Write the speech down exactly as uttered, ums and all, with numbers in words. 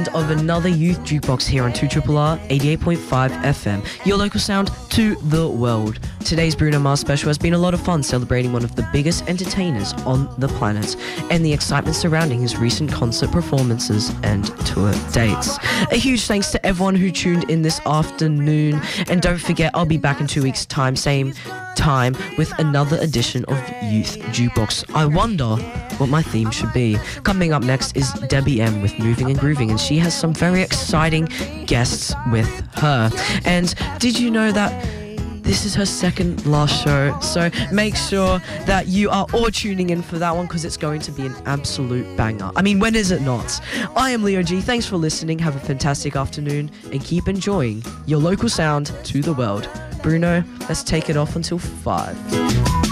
end of another Youth Jukebox here on two R R R eighty-eight point five F M, your local sound to the world. Today's Bruno Mars special has been a lot of fun, celebrating one of the biggest entertainers on the planet and the excitement surrounding his recent concert performances and tour dates. A huge thanks to everyone who tuned in this afternoon, and don't forget, I'll be back in two weeks' time, same time, with another edition of Youth Jukebox. I wonder what my theme should be. Coming up next is Debbie M with Moving and Grooving, and she has some very exciting guests with her. And did you know that this is her second last show? So make sure that you are all tuning in for that one, because it's going to be an absolute banger. I mean, when is it not? I am Leo G. Thanks for listening. Have a fantastic afternoon and keep enjoying your local sound to the world. Bruno, let's take it off until five.